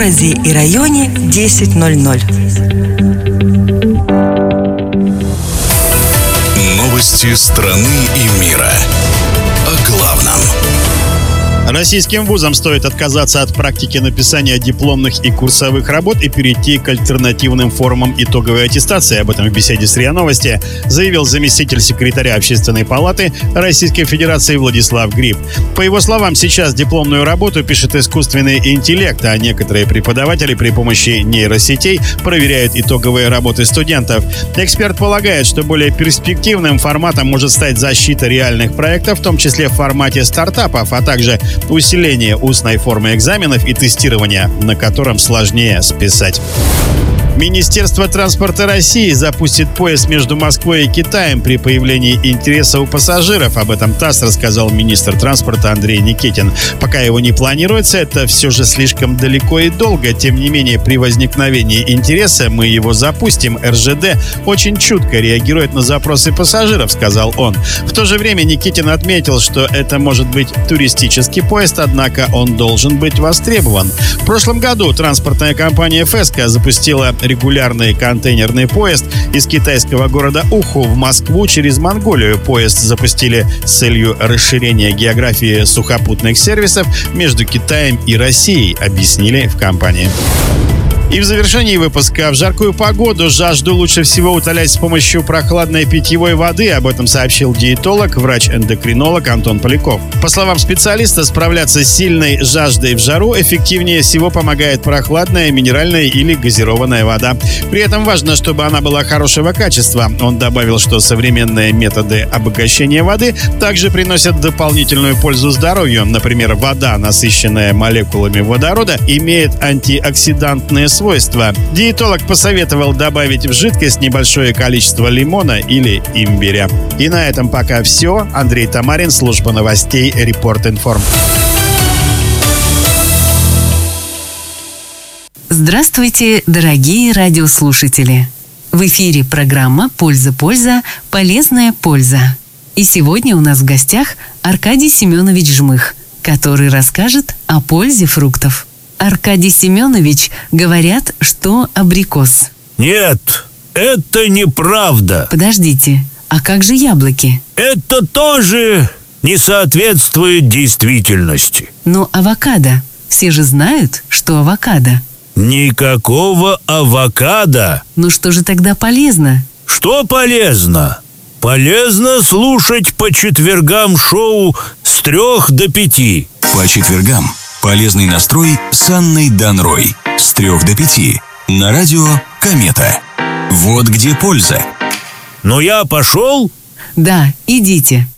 городе и районе 10:00. Новости страны и мира. О главном. Российским вузам стоит отказаться от практики написания дипломных и курсовых работ и перейти к альтернативным формам итоговой аттестации. Об этом в беседе с РИА Новости заявил заместитель секретаря Общественной палаты Российской Федерации Владислав Гриб. По его словам, сейчас дипломную работу пишет искусственный интеллект, а некоторые преподаватели при помощи нейросетей проверяют итоговые работы студентов. Эксперт полагает, что более перспективным форматом может стать защита реальных проектов, в том числе в формате стартапов, а также усиление устной формы экзаменов и тестирования, на котором сложнее списать. Министерство транспорта России запустит поезд между Москвой и Китаем при появлении интереса у пассажиров. Об этом ТАСС рассказал министр транспорта Андрей Никитин. Пока его не планируется, это все же слишком далеко и долго. Тем не менее, при возникновении интереса мы его запустим. РЖД очень чутко реагирует на запросы пассажиров, сказал он. В то же время Никитин отметил, что это может быть туристический поезд, однако он должен быть востребован. В прошлом году транспортная компания ФСК запустила регулярный контейнерный поезд из китайского города Уху в Москву через Монголию. Поезд запустили с целью расширения географии сухопутных сервисов между Китаем и Россией, объяснили в компании. И в завершении выпуска: в жаркую погоду жажду лучше всего утолять с помощью прохладной питьевой воды. Об этом сообщил диетолог, врач-эндокринолог Антон Поляков. По словам специалиста, справляться с сильной жаждой в жару эффективнее всего помогает прохладная минеральная или газированная вода. При этом важно, чтобы она была хорошего качества. Он добавил, что современные методы обогащения воды также приносят дополнительную пользу здоровью. Например, вода, насыщенная молекулами водорода, имеет антиоксидантные свойства. Диетолог посоветовал добавить в жидкость небольшое количество лимона или имбиря. И на этом пока все. Андрей Тамарин, служба новостей Репорт-Информ. Здравствуйте, дорогие радиослушатели! В эфире программа «Польза-польза. Полезная польза». И сегодня у нас в гостях Аркадий Семенович Жмых, который расскажет о пользе фруктов. Аркадий Семенович, говорят, что абрикос. Нет, это неправда. Подождите, а как же яблоки? Это тоже не соответствует действительности. Но авокадо. Все же знают, что авокадо. Никакого авокадо. Ну что же тогда полезно? Что полезно? Полезно слушать по четвергам шоу с 3 до 5. По четвергам полезный настрой с Анной Данрой с 3 до 5 на радио «Комета». Вот где польза. Ну я пошел? Да, идите.